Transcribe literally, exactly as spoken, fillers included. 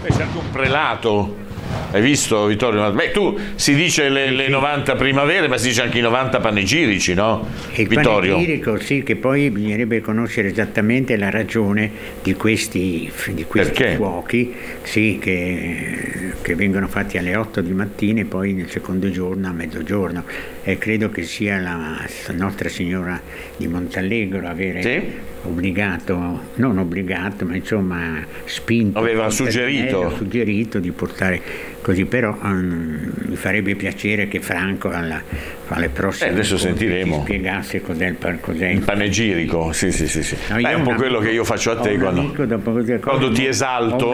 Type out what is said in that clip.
C'è anche un prelato. Hai visto, Vittorio? Beh, tu si dice le, le novanta primavere, ma si dice anche i novanta panegirici, no? Il Vittorio? panegirico, sì, che poi bisognerebbe conoscere esattamente la ragione di questi, di questi fuochi, sì, che, che vengono fatti alle otto di mattina e poi nel secondo giorno a mezzogiorno. E credo che sia la Nostra Signora di Montallegro avere sì? obbligato, non obbligato, ma insomma spinto, aveva suggerito. suggerito di portare così, però um, mi farebbe piacere che Franco alla, alle prossime eh, adesso sentiremo spiegasse cos'è il, cos'è il panegirico. Sì, sì, sì, sì. No, è un po' amico, quello che io faccio a te quando, amico, dopo quando ti esalto.